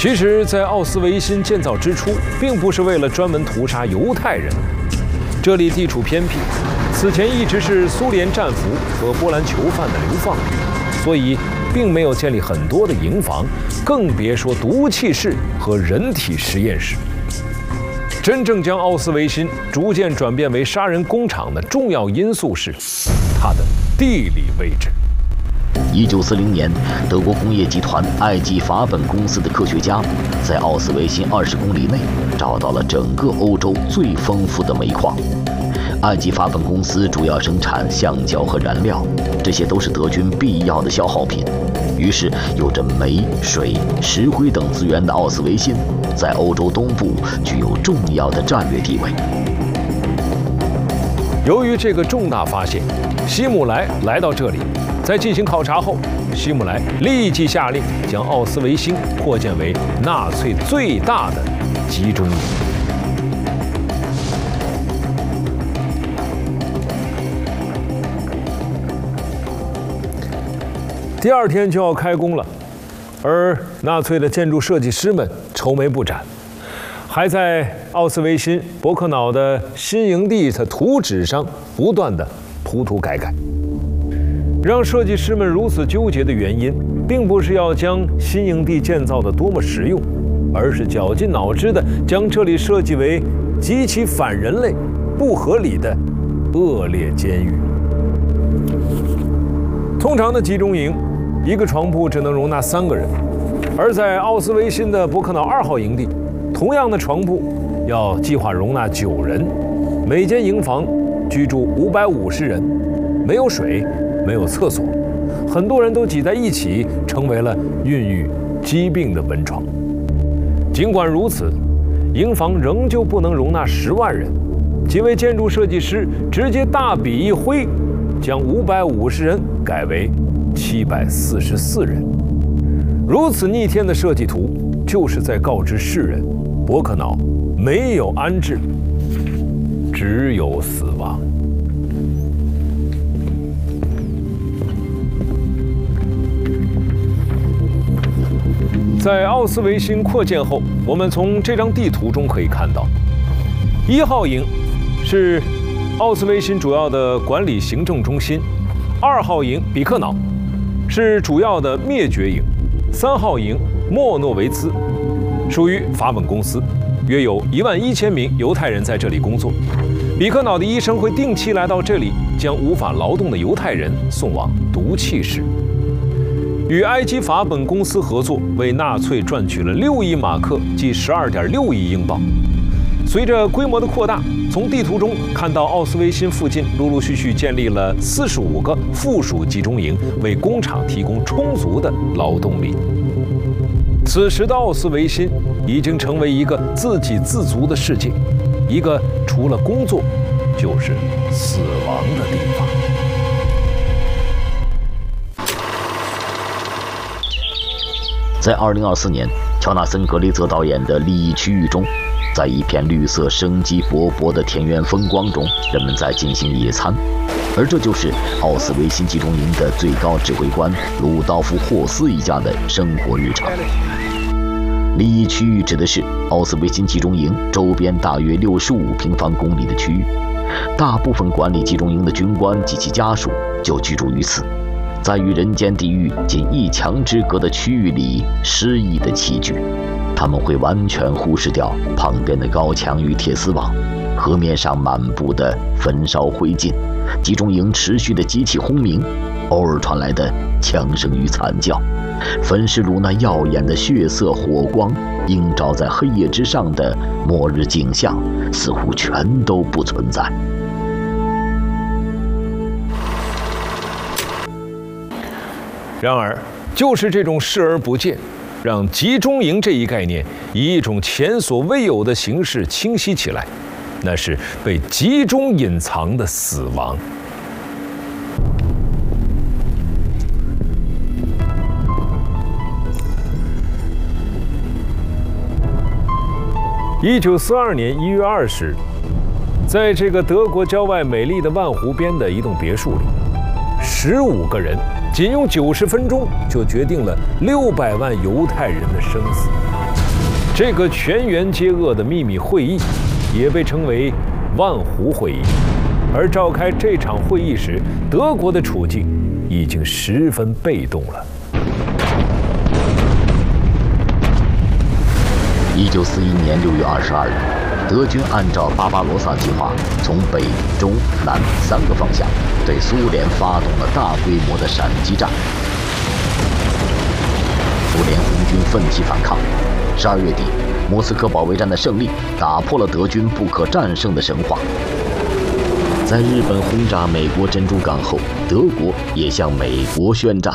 其实，在奥斯维辛建造之初，并不是为了专门屠杀犹太人。这里地处偏僻，此前一直是苏联战俘和波兰囚犯的流放地，所以并没有建立很多的营房，更别说毒气室和人体实验室。真正将奥斯维辛逐渐转变为杀人工厂的重要因素是它的地理位置。 1940年，德国工业集团爱基法本公司的科学家在奥斯维辛20公里内找到了整个欧洲最丰富的煤矿。爱基法本公司主要生产橡胶和燃料，这些都是德军必要的消耗品。于是，有着煤、水、石灰等资源的奥斯维辛，在欧洲东部具有重要的战略地位。 由于这个重大发现，希姆莱来到这里，在进行考察后，希姆莱立即下令将奥斯维辛扩建为纳粹最大的集中营。第2天就要开工了，而纳粹的建筑设计师们愁眉不展，还在奥斯维辛伯克瑙的新营地的图纸上不断地涂涂改改。让设计师们如此纠结的原因，并不是要将新营地建造得多么实用，而是绞尽脑汁地将这里设计为极其反人类、不合理的恶劣监狱。通常的集中营，一个床铺只能容纳3个人，而在奥斯维辛的伯克瑙2号营地，同样的床铺要计划容纳9人，每间营房居住550人，没有水，没有厕所，很多人都挤在一起，成为了孕育疾病的温床。尽管如此，营房仍旧不能容纳10万人。几位建筑设计师直接大笔一挥，将550人改为744人。如此逆天的设计图，就是在告知世人，伯克瑙没有安置，只有死亡。在奥斯维辛扩建后，我们从这张地图中可以看到，1号营是奥斯维辛主要的管理行政中心，2号营比克瑙是主要的灭绝营，3号营莫诺维茨属于法本公司，约有11000名犹太人在这里工作。比克瑙的医生会定期来到这里，将无法劳动的犹太人送往毒气室。与埃及法本公司合作，为纳粹赚取了6亿马克，即12.6亿英镑。随着规模的扩大，从地图中看到奥斯维辛附近陆陆续续建立了45个附属集中营，为工厂提供充足的劳动力。此时的奥斯维辛已经成为一个自给自足的世界，一个除了工作就是死亡的地方。 在2024年，乔纳森·格雷泽导演的《利益区域》中，在一片绿色生机勃勃的田园风光中，人们在进行野餐，而这就是奥斯维辛集中营的最高指挥官鲁道夫·霍斯一家的生活日常。利益区域指的是奥斯维辛集中营周边大约65平方公里的区域，大部分管理集中营的军官及其家属就居住于此。在与人间地狱仅1墙之隔的区域里诗意的栖居，他们会完全忽视掉旁边的高墙与铁丝网，河面上满布的焚烧灰烬，集中营持续的机器轰鸣，偶尔传来的枪声与惨叫，焚尸炉那耀眼的血色火光映照在黑夜之上的末日景象，似乎全都不存在。 然而，就是这种视而不见，让集中营这一概念以一种前所未有的形式清晰起来，那是被集中隐藏的死亡。1942年1月20日，在这个德国郊外美丽的万湖边的一栋别墅里，15个人仅用90分钟就决定了600万犹太人的生死。这个全员皆噩的秘密会议，也被称为万湖会议。而召开这场会议时，德国的处境已经十分被动了。 1941年6月22日，德军按照巴巴罗萨计划，从北、中、南3个方向对苏联发动了大规模的闪击战。苏联红军奋起反抗。12月底，莫斯科保卫战的胜利打破了德军不可战胜的神话。在日本轰炸美国珍珠港后，德国也向美国宣战。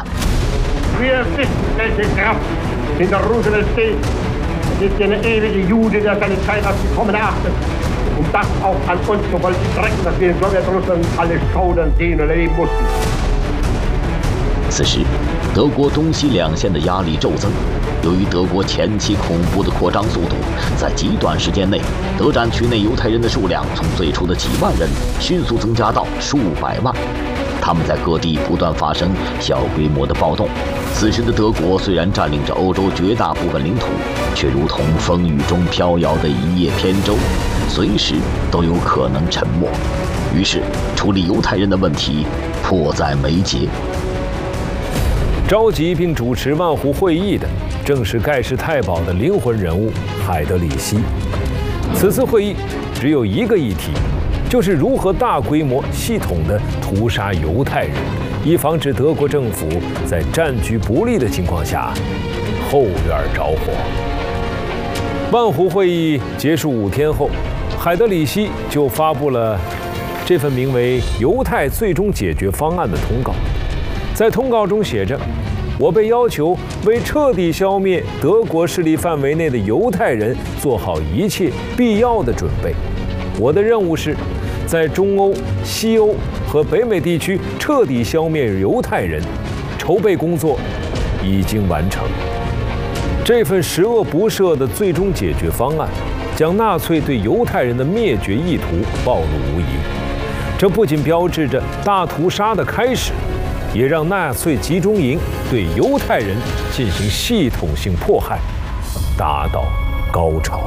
Wir wissen, welche Kraft hinter Roosevelt steht. Es ist der ewige Jude, der seine Zeit als gekommen erachtet. Und das auch an uns zu vollstrecken, dass wir in Sowjetrussland alle schaudern, sehen und erleben mussten. 此时，德国东西两线的压力骤增。由于德国前期恐怖的扩张速度，在极短时间内，德占区内犹太人的数量从最初的几万人迅速增加到数百万。他们在各地不断发生小规模的暴动。此时的德国虽然占领着欧洲绝大部分领土，却如同风雨中飘摇的一叶扁舟，随时都有可能沉没。于是，处理犹太人的问题迫在眉睫。 召集并主持万湖会议的，正是盖世太保的灵魂人物海德里希。此次会议只有一个议题，就是如何大规模、系统地屠杀犹太人，以防止德国政府在战局不利的情况下后院着火。万湖会议结束5天后，海德里希就发布了这份名为《犹太最终解决方案》的通告。在通告中写着：“我被要求为彻底消灭德国势力范围内的犹太人做好一切必要的准备。我的任务是，在中欧、西欧和北美地区彻底消灭犹太人。筹备工作已经完成。”这份十恶不赦的最终解决方案，将纳粹对犹太人的灭绝意图暴露无遗。这不仅标志着大屠杀的开始，也让纳粹集中营对犹太人进行系统性迫害达到高潮。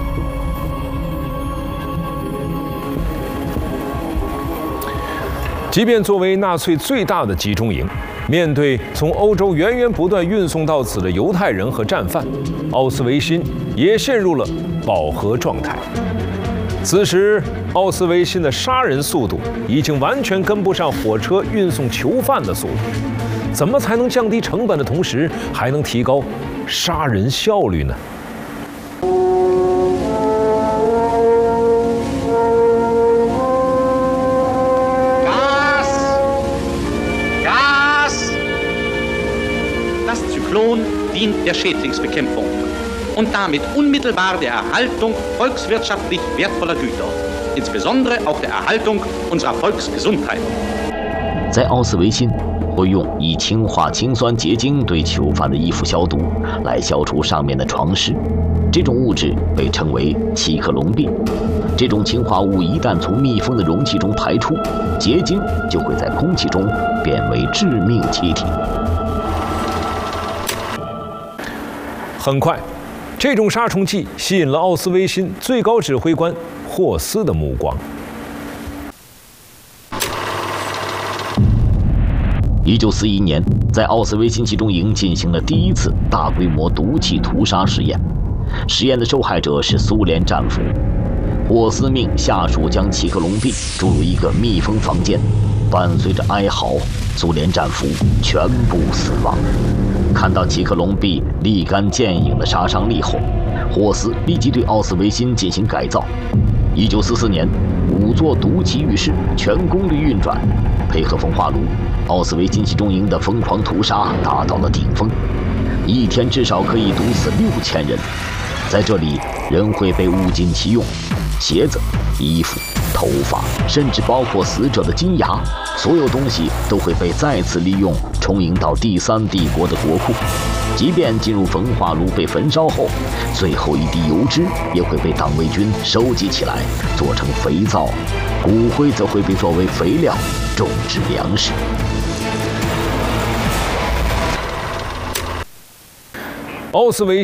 即便作为纳粹最大的集中营，面对从欧洲源源不断运送到此的犹太人和战犯，奥斯维辛也陷入了饱和状态。此时，奥斯维辛的杀人速度已经完全跟不上火车运送囚犯的速度。怎么才能降低成本的同时，还能提高杀人效率呢？ dient der Schädlingsbekämpfung und damit unmittelbar der Erhaltung volkswirtschaftlich wertvoller Güter, insbesondere auch der Erhaltung unserer Volksgesundheit. 在奥斯维辛，会用以氢化氢酸结晶对囚犯的衣服消毒，来消除上面的床虱。这种物质被称为契克隆病。这种氰化物一旦从密封的容器中排出，结晶就会在空气中变为致命气体。 很快，这种杀虫剂吸引了奥斯维辛最高指挥官霍斯的目光。 1941年，在奥斯维辛集中营进行了第一次大规模毒气屠杀实验。实验的受害者是苏联战俘。霍斯命下属将契克隆病注入一个密封房间，伴随着哀嚎，苏联战俘全部死亡。看到契克隆壁立竿见影的杀伤力后，霍斯立即对奥斯维辛进行改造。1944年，5座毒气浴室全功率运转，配合焚化炉，奥斯维辛集中营的疯狂屠杀达到了顶峰，一天至少可以毒死6000人。在这里，人会被物尽其用，鞋子、衣服、头发，甚至包括死者的金牙，所有东西都会被再次利用，充盈到第三帝国的国库。即便进入焚化炉被焚烧后，最后一滴油脂也会被党卫军收集起来，做成肥皂，骨灰则会被作为肥料种植粮食。 奥斯维